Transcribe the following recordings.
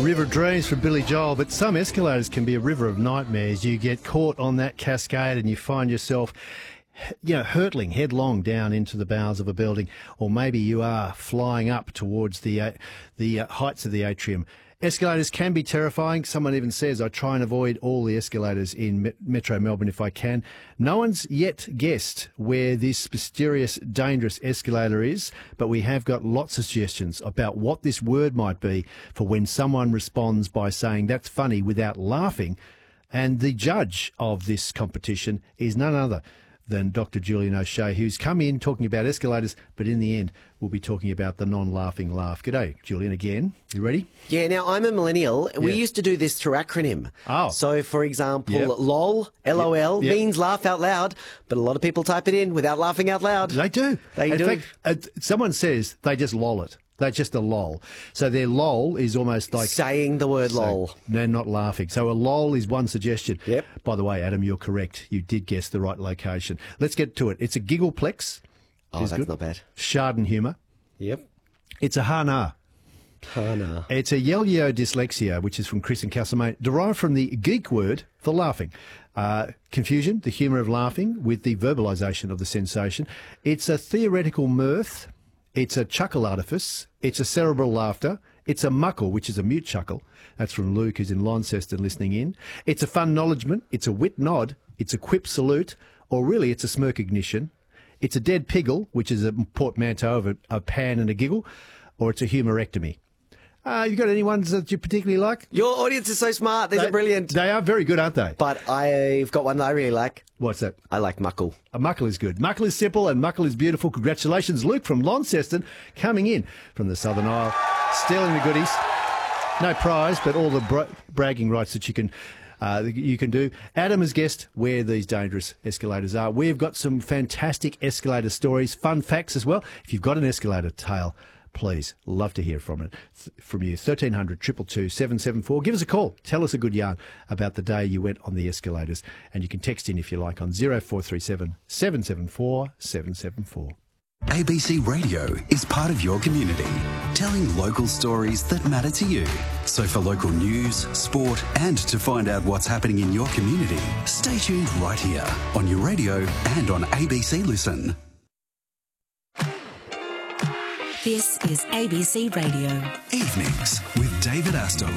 River of Dreams from Billy Joel, but some escalators can be a river of nightmares. You get caught on that cascade and you find yourself, hurtling headlong down into the bowels of a building, or maybe you are flying up towards the heights of the atrium. Escalators can be terrifying. Someone even says, I try and avoid all the escalators in Metro Melbourne if I can. No one's yet guessed where this mysterious, dangerous escalator is, but we have got lots of suggestions about what this word might be for when someone responds by saying, that's funny, without laughing. And the judge of this competition is none other than Dr. Julian O'Shea, who's come in talking about escalators, but in the end, we'll be talking about the non-laughing laugh. G'day, Julian, again. You ready? Yeah, now I'm a millennial. We used to do this through acronym. Oh. So, for example, LOL, LOL, means laugh out loud, but a lot of people type it in without laughing out loud. They do. In fact, someone says they just lol it. They're just a lol. So their lol is almost like saying the word lol. They're not laughing. So a lol is one suggestion. Yep. By the way, Adam, you're correct. You did guess the right location. Let's get to it. It's a giggleplex. Oh, that's good. Not bad. Schaden humour. Yep. It's a hana. Hana. It's a yelio dyslexia, which is from Chris and Castlemaine, derived from the geek word for laughing. Confusion, the humour of laughing with the verbalisation of the sensation. It's a theoretical mirth. It's a chuckle artifice. It's a cerebral laughter. It's a muckle, which is a mute chuckle. That's from Luke, who's in Launceston listening in. It's a fun acknowledgement. It's a wit nod. It's a quip salute. Or really, it's a smirk ignition. It's a dead piggle, which is a portmanteau of a pan and a giggle. Or it's a humorectomy. You got any ones that you particularly like? Your audience is so smart. They're brilliant. They are very good, aren't they? But I've got one that I really like. What's that? I like muckle. A muckle is good. Muckle is simple and muckle is beautiful. Congratulations, Luke from Launceston, coming in from the Southern Isle, stealing the goodies. No prize, but all the bragging rights that you can do. Adam has guessed where these dangerous escalators are. We've got some fantastic escalator stories, fun facts as well. If you've got an escalator tale, please, love to hear from you. 1300 222 774. Give us a call. Tell us a good yarn about the day you went on the escalators. And you can text in if you like on 0437 774 774. ABC Radio is part of your community, telling local stories that matter to you. So for local news, sport, and to find out what's happening in your community, stay tuned right here on your radio and on ABC Listen. This is ABC Radio. Evenings with David Astle.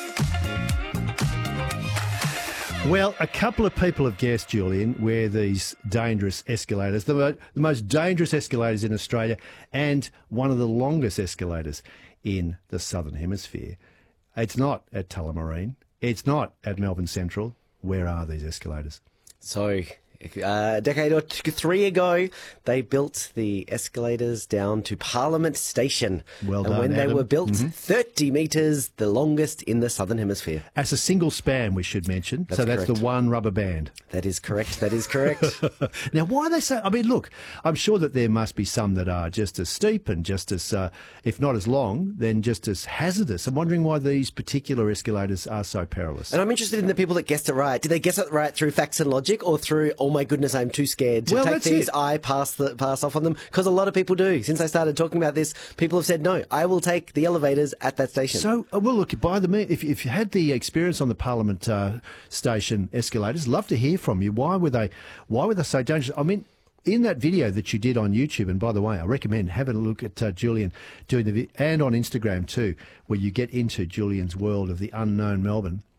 Well, a couple of people have guessed, Julian, where these dangerous escalators, the most dangerous escalators in Australia and one of the longest escalators in the Southern Hemisphere. It's not at Tullamarine. It's not at Melbourne Central. Where are these escalators? So, a decade or three ago, they built the escalators down to Parliament Station. Well done, and when Adam. they were built, 30 metres, the longest in the Southern Hemisphere. As a single span, we should mention. That's that's correct. the one rubber band. That is correct. That is correct. Now, why are they so... I mean, look, I'm sure that there must be some that are just as steep and just as, if not as long, then just as hazardous. I'm wondering why these particular escalators are so perilous. And I'm interested in the people that guessed it right. Did they guess it right through facts and logic or through, oh my goodness, I'm too scared to take these, I pass off on them? Because a lot of people do. Since I started talking about this, people have said, no, I will take the elevators at that station. So, well, look, by the if you had the experience on the Parliament Station escalators, love to hear from you. Why were they so dangerous? I mean, in that video that you did on YouTube, and by the way, I recommend having a look at Julian doing and on Instagram too, where you get into Julian's world of the unknown Melbourne.